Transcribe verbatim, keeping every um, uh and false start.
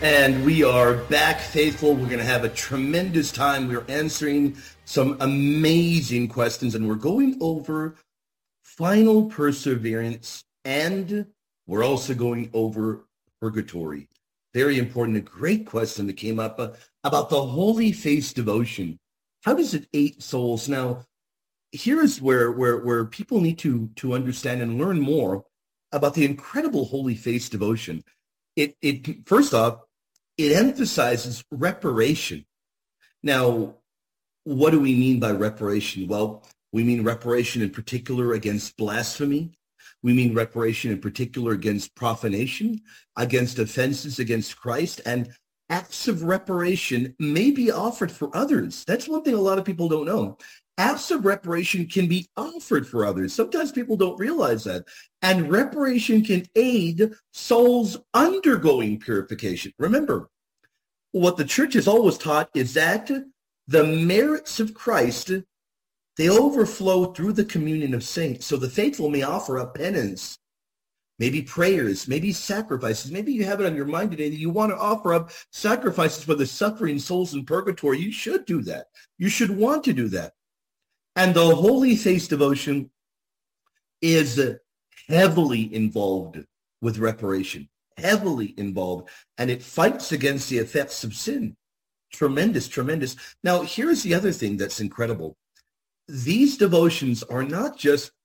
And we are back, faithful. We're going to have a tremendous time. We're answering some amazing questions, and we're going over final perseverance, and we're also going over purgatory. Very important. A great question that came up uh, about the Holy Face devotion. How does it aid souls? Now, here is where, where, where people need to, to understand and learn more about the incredible Holy Face devotion. It, it first off, it emphasizes reparation. Now, what do we mean by reparation? Well, we mean reparation in particular against blasphemy. We mean reparation in particular against profanation, against offenses against Christ, and acts of reparation may be offered for others. That's one thing a lot of people don't know. Acts of reparation can be offered for others. Sometimes people don't realize that. And reparation can aid souls undergoing purification. Remember, what the church has always taught is that the merits of Christ, they overflow through the communion of saints. So the faithful may offer up penance, maybe prayers, maybe sacrifices. Maybe you have it on your mind today that you want to offer up sacrifices for the suffering souls in purgatory. You should do that. You should want to do that. And the Holy Face devotion is heavily involved with reparation, heavily involved, and it fights against the effects of sin. Tremendous, tremendous. Now, here's the other thing that's incredible. These devotions are not just